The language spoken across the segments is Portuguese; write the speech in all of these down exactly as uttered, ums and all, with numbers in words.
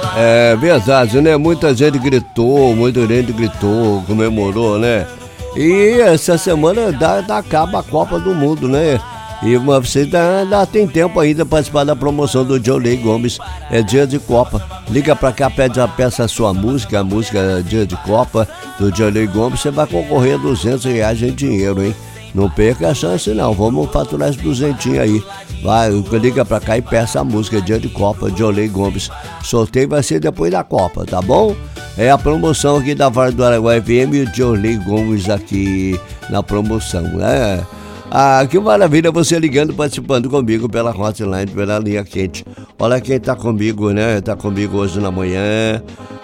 É verdade, né? Muita gente gritou, muita gente gritou, comemorou, né? E essa semana dá, dá acaba a Copa do Mundo, né? E você dá, dá, tem tempo ainda para participar da promoção do Johnny Gomes. É dia de Copa. Liga pra cá, pede a peça a sua música, a música Dia de Copa do Johnny Gomes. Você vai concorrer a duzentos reais em dinheiro, hein? Não perca a chance não, vamos faturar esses duzentinhos aí. Vai, liga pra cá e peça a música Dia de Copa, Johnny Gomes. Sorteio vai ser depois da Copa, tá bom? É a promoção aqui da Vale do Araguaia F M e o Johnny Gomes aqui na promoção, né? Ah, que maravilha você ligando, participando comigo pela hotline, pela linha quente. Olha quem tá comigo, né? Tá comigo hoje na manhã.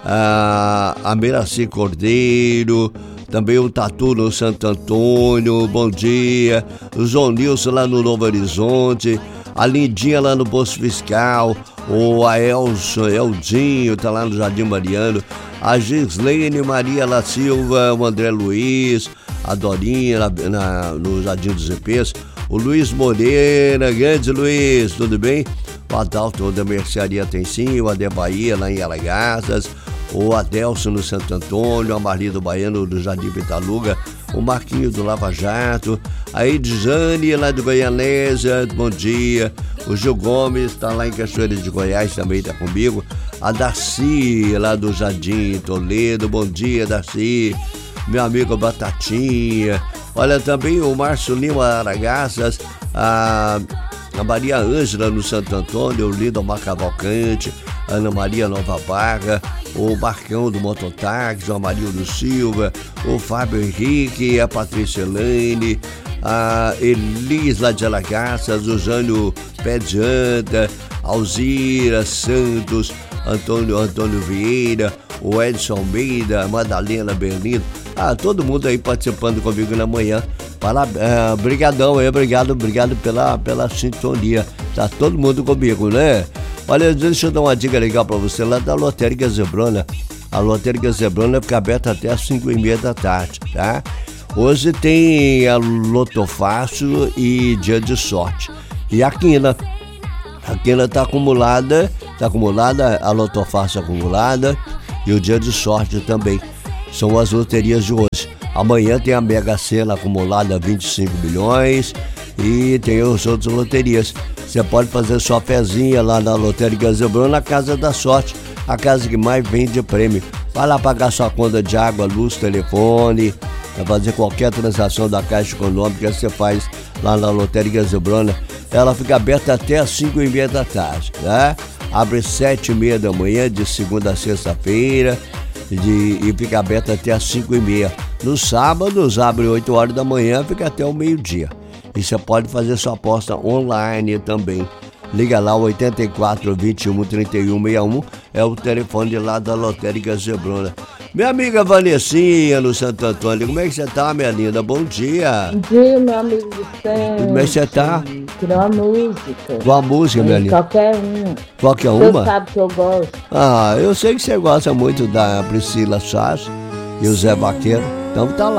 Ah, a Miraci Cordeiro. Também o Tatu no Santo Antônio, bom dia. O João Nilson lá no Novo Horizonte. A Lindinha lá no Posto Fiscal. O Aelson, Eldinho, tá lá no Jardim Mariano. A Gislene Maria La Silva, o André Luiz. A Dorinha lá na, no Jardim dos E Pês. O Luiz Moreira, grande Luiz, tudo bem? O Adalto da Mercearia tem sim, o Ade Bahia lá em Alagaças. O Adelson no Santo Antônio, a Marli do Baiano do Jardim Pitaluga, o Marquinho do Lava Jato, a Edjane lá do Goianésia, bom dia. O Gil Gomes está lá em Cachoeira de Goiás, também está comigo. A Darcy lá do Jardim Toledo, bom dia Darcy. Meu amigo Batatinha. Olha também o Márcio Lima Aragaças, a... a Maria Ângela no Santo Antônio, o Lindomar Cavalcante, a Ana Maria Nova Barra, o Marcão do Mototáxi, o Amarildo Silva, o Fábio Henrique, a Patrícia Elaine, a Elis lá de Alagaças, o Jânio Pé de Anta, Alzira Santos, Antônio, Antônio Vieira, o Edson Almeida, a Madalena Berlindo, ah, todo mundo aí participando comigo na manhã. Uh, brigadão aí, obrigado, obrigado pela, pela sintonia. Tá todo mundo comigo, né? Olha, deixa eu dar uma dica legal pra você lá da Lotérica Zebrona. A Lotérica Zebrona fica aberta até as cinco e meia da tarde, tá? Hoje tem a Loto Fácil e Dia de Sorte. E a Quina. A Quina tá acumulada, tá acumulada, a Loto Fácil acumulada e o Dia de Sorte também. São as loterias de hoje. Amanhã tem a Mega Sena acumulada vinte e cinco bilhões e tem as outras loterias. Você pode fazer sua pezinha lá na Lotérica Zebrona, na Casa da Sorte, a casa que mais vende prêmio. Vai lá pagar sua conta de água, luz, telefone, vai fazer qualquer transação da Caixa Econômica, você faz lá na Lotérica Zebrona. Ela fica aberta até as cinco e meia da tarde, né? Abre sete e meia da manhã, de segunda a sexta-feira. De, e fica aberto até às cinco e meia. Nos sábados abre oito horas da manhã, fica até o meio-dia. E você pode fazer sua aposta online também. Liga lá, oitenta e quatro, vinte e um, trinta e um, sessenta e um, é o telefone lá da Lotérica Zebrona. Minha amiga Vanessinha no Santo Antônio, como é que você tá, minha linda? Bom dia. Bom dia, meu amigo Vicente. Como é que você tá? Queria uma música. Qual minha linda? Qualquer uma. Qualquer uma? Você sabe que eu gosto. Ah, eu sei que você gosta muito da Priscila Sass e o Zé Vaqueiro. Então tá lá.